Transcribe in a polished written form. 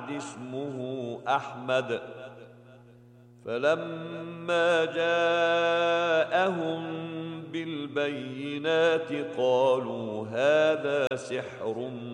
بعد اسمه أحمد. فلما جاءهم بالبينات قالوا هذا سحر